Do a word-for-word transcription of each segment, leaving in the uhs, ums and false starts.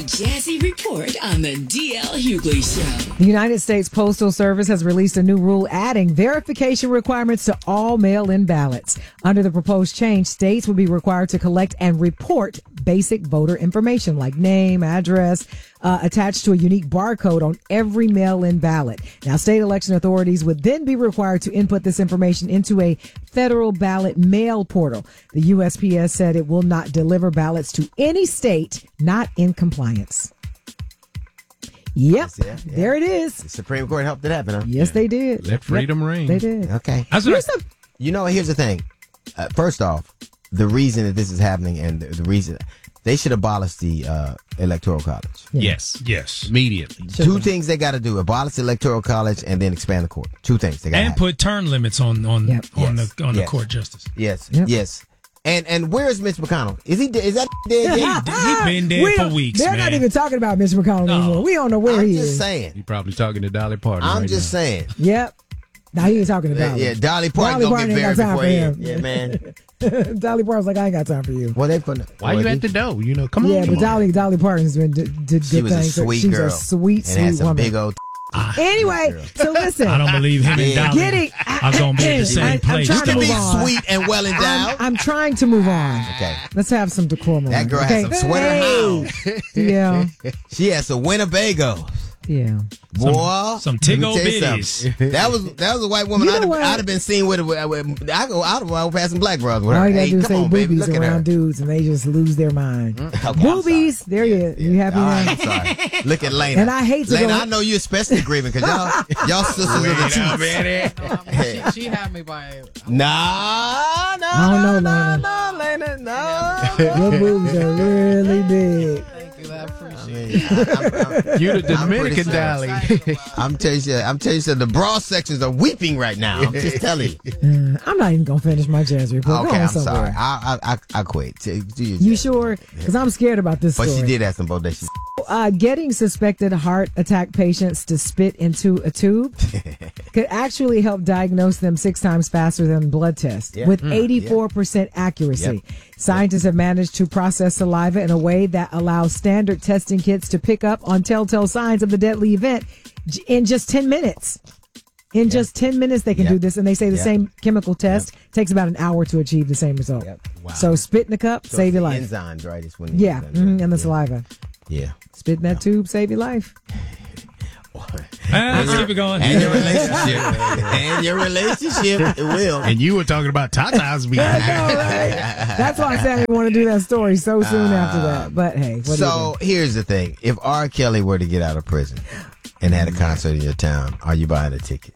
Jazzy Report on the D L Hughley Show. The United States Postal Service has released a new rule adding verification requirements to all mail-in ballots. Under the proposed change, states will be required to collect and report basic voter information like name, address, uh, attached to a unique barcode on every mail-in ballot. Now, state election authorities would then be required to input this information into a federal ballot mail portal. The U S P S said it will not deliver ballots to any state not in compliance. Yep, yeah, yeah. There it is. The Supreme Court helped it happen, huh? Yes, yeah. they did. Let freedom yep, ring. They did. Okay. That's what I, a, you know, here's the thing. Uh, first off, the reason that this is happening and the, the reason they should abolish the uh, Electoral College. Yeah. Yes, yes, immediately. Two things they got to do: abolish the Electoral College and then expand the court. Two things they got. And put term limits on on yep. on yes. the on yes. the court justice. Yes, yep. yes. And and where is Mitch McConnell? Is he is that dead? He, he been dead for weeks. They're man. not even talking about Mitch McConnell no. anymore. We don't know where I'm he is. I'm just is. saying. He probably talking to Dolly Parton. I'm right just now. saying. Yep. Now he ain't talking to Dolly. Yeah, Dolly Parton Dolly gonna get Parton ain't buried got time before for he. him. Yeah, man. Dolly Parton's like, I ain't got time for you. Well, they put. Why you at the door? You know, come on. Yeah, come but Dolly on. Dolly Parton's been did, did she good was things. a sweet She's girl. a sweet, and sweet had some woman. big old. Anyway, so listen. I don't believe him and Dolly Getting, are going to be in the same I, place. I'm You trying can to be move on. sweet and well endowed. I'm, I'm trying to move on. Okay. Let's have some decorum. That girl okay? has some sweater hey. hounds. Yeah. She has some Winnebago. Yeah. Boy, some, some tiggo let me tell you bitties. something. That was that was a white woman. You know I'd, have, what? I'd have been seen with. with, with I go out of passing black brothers with All her. you gotta Hey, do is come say on, baby, boobies look at her. around dudes and they just lose their mind. Okay, I'm Boobies. sorry. There you Yeah, is. You happy All now? right, I'm sorry. Look at Lena. And I hate to Lena, go- I know you especially grieving because y'all y'all sisters of the Wait truth. a minute. No, I mean, she, she had me by. Nah, no, I don't know, no, Lena. no, Lena, no. Your boobs are really big. Thank you, I appreciate I it. mean, I- I'm- You the I'm pretty Dominican sure. Dolly. I'm telling you, I'm telling you, the bra sections are weeping right now. I'm just telling you. Uh, I'm not even gonna finish my jazz report. Go Okay, on I'm somewhere. sorry. I I I, I quit. Do your You jazz. sure? Because I'm scared about this But story. she did have some bodacious. Uh, getting suspected heart attack patients to spit into a tube could actually help diagnose them six times faster than blood tests Yeah. with Mm, eighty-four percent accuracy. Yep. Scientists have managed to process saliva in a way that allows standard testing kits to pick up on telltale signs of the deadly event j- in just ten minutes. In just ten minutes, they can Yep. do this, and they say the Yep. same chemical test takes about an hour to achieve the same result. Yep. Wow. So spit in a cup, So save it's your the life. Enzymes, right? It's when Yeah, enzymes, mhm, right? and the Yeah. saliva. Yeah. Spit in that tube, save your life. Ah, let's keep it going. And your relationship. and your relationship. It will. And you were talking about Tata's being. I know, right? That's why I said I didn't want to do that story so soon after that. But hey, what do you So here's the thing. If R. Kelly were to get out of prison and had a concert in your town, are you buying a ticket?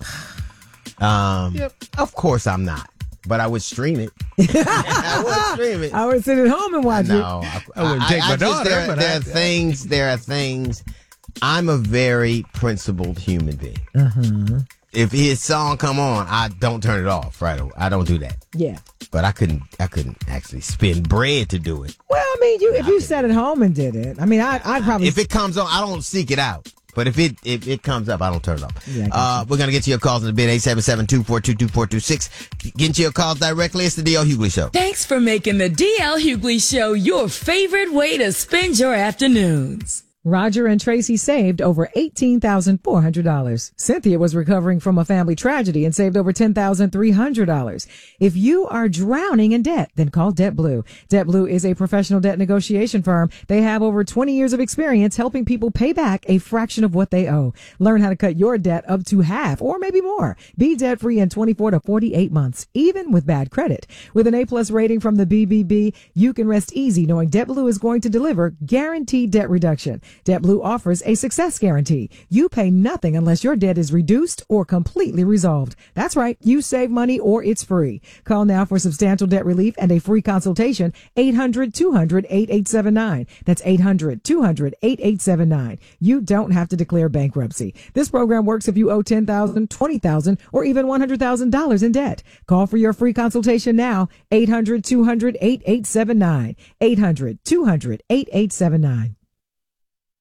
Um, Yep. Of course I'm not. But I would stream it. I would stream it. I would sit at home and watch No, it. I, I wouldn't take my just- daughter, There, but there I- are things. There are things. I'm a very principled human being. Uh-huh. If his song come on, I don't turn it off right away. I don't do that. Yeah. But I couldn't. I couldn't actually spend bread to do it. Well, I mean, you if you sat at home and did it, I mean, I, I'd probably. If it comes on, I don't seek it out. But if it if it comes up, I don't turn it off. Yeah, I got uh, we're gonna get to your calls in a bit. eight seven seven, two four two, two four two six. Getting to your calls directly. It's the D L Hughley Show. Thanks for making the D L Hughley Show your favorite way to spend your afternoons. Roger and Tracy saved over eighteen thousand four hundred dollars. Cynthia was recovering from a family tragedy and saved over ten thousand three hundred dollars. If you are drowning in debt, then call DebtBlue. DebtBlue is a professional debt negotiation firm. They have over twenty years of experience helping people pay back a fraction of what they owe. Learn how to cut your debt up to half or maybe more. Be debt-free in twenty-four to forty-eight months, even with bad credit. With an A-plus rating from the B B B, you can rest easy knowing DebtBlue is going to deliver guaranteed debt reduction. DebtBlue offers a success guarantee. You pay nothing unless your debt is reduced or completely resolved. That's right. You save money or it's free. Call now for substantial debt relief and a free consultation. eight hundred, two hundred, eighty-eight seventy-nine. That's eight hundred, two hundred, eighty-eight seventy-nine. You don't have to declare bankruptcy. This program works if you owe ten thousand dollars, twenty thousand dollars, or even one hundred thousand dollars in debt. Call for your free consultation now. eight hundred, two hundred, eighty-eight seventy-nine. eight hundred, two hundred, eighty-eight seventy-nine.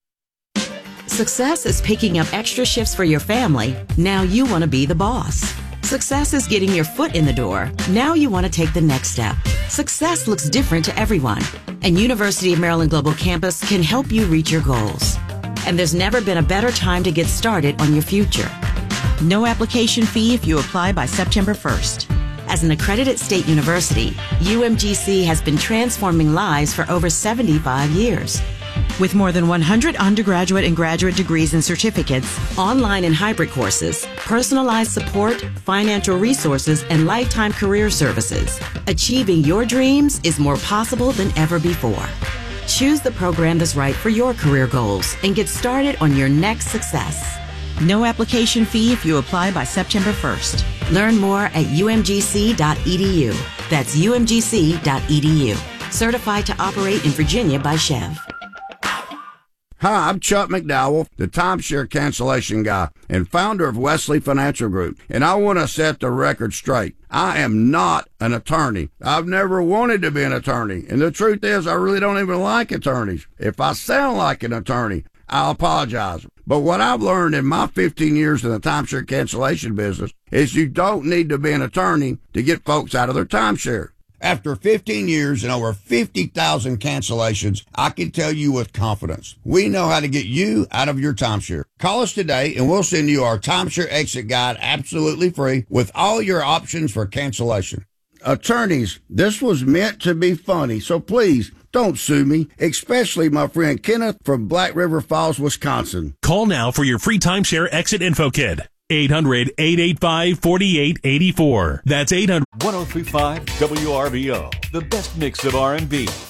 Success is picking up extra shifts for your family. Now you want to be the boss. Success is getting your foot in the door. Now you want to take the next step. Success looks different to everyone, and University of Maryland Global Campus can help you reach your goals. And there's never been a better time to get started on your future. No application fee if you apply by September first. As an accredited state university, U M G C has been transforming lives for over seventy-five years. With more than one hundred undergraduate and graduate degrees and certificates, online and hybrid courses, personalized support, financial resources, and lifetime career services, achieving your dreams is more possible than ever before. Choose the program that's right for your career goals and get started on your next success. No application fee if you apply by September first. Learn more at U M G C dot E D U. That's U M G C dot E D U. Certified to operate in Virginia by Chev. Hi, I'm Chuck McDowell, the timeshare cancellation guy and founder of Wesley Financial Group, and I want to set the record straight. I am not an attorney. I've never wanted to be an attorney, and the truth is I really don't even like attorneys. If I sound like an attorney, I'll apologize. But what I've learned in my fifteen years in the timeshare cancellation business is you don't need to be an attorney to get folks out of their timeshare. After fifteen years and over fifty thousand cancellations, I can tell you with confidence, we know how to get you out of your timeshare. Call us today and we'll send you our timeshare exit guide absolutely free with all your options for cancellation. Attorneys, this was meant to be funny, so please don't sue me, especially my friend Kenneth from Black River Falls, Wisconsin. Call now for your free timeshare exit info kit. eight hundred, eight eight five, four eight eight four. That's eight hundred. one oh three point five W R V O, the best mix of R and B,